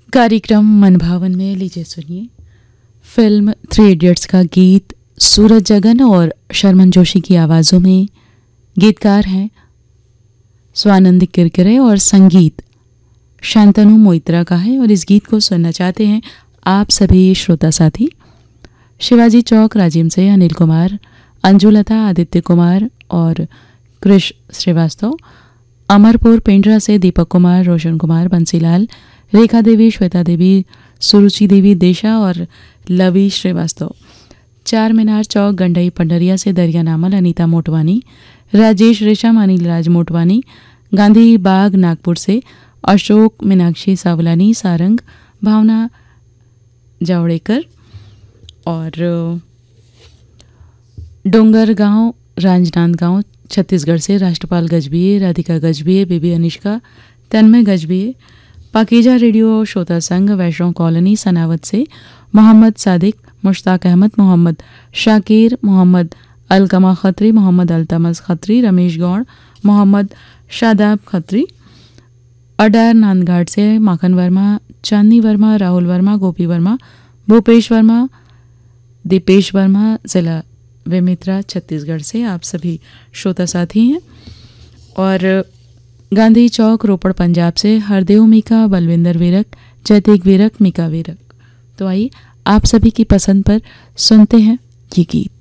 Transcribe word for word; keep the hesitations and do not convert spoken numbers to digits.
कार्यक्रम मनभावन में लीजिए सुनिए फिल्म थ्री इडियट्स का गीत सूरज जगन और शर्मन जोशी की आवाज़ों में। गीतकार हैं स्वानंद किरकिरे और संगीत शांतनु मोइत्रा का है। और इस गीत को सुनना चाहते हैं आप सभी श्रोता साथी शिवाजी चौक राजिम से अनिल कुमार, अंजुलता, आदित्य कुमार और कृष श्रीवास्तव, अमरपुर पेंड्रा से दीपक कुमार, रोशन कुमार, बंसीलाल, रेखा देवी, श्वेता देवी, सुरुचि देवी देशा और लवी श्रीवास्तव, चार मीनार चौक गंडई पंडरिया से दरिया नामल, अनीता मोटवानी, राजेश रेशम, अनिल राज मोटवानी, गांधी बाग नागपुर से अशोक, मीनाक्षी सावलानी, सारंग, भावना जावड़ेकर और डोंगरगांव राजनांदगांव छत्तीसगढ़ से राष्ट्रपाल गजबिये, राधिका गजबिये, बेबी अनिष्का, तन्मय गजबिये, पाकीजा रेडियो श्रोता संघ वैष्णव कॉलोनी सनावत से मोहम्मद सादिक, मुश्ताक अहमद, मोहम्मद शाकिर, मोहम्मद अलकमा खत्री, मोहम्मद अल्तमस खत्री, रमेश गौड़, मोहम्मद शादाब खत्री, अडार नांदघाट से माखन वर्मा, चांदनी वर्मा, राहुल वर्मा, गोपी वर्मा, भूपेश वर्मा, दीपेश वर्मा, जिला बेमेतरा छत्तीसगढ़ से आप सभी श्रोता साथी हैं। और गांधी चौक रोपड़ पंजाब से हरदेव मीका, बलविंदर वीरक, जयतेग वीरक, मीका वीरक। तो आइए आप सभी की पसंद पर सुनते हैं ये गीत।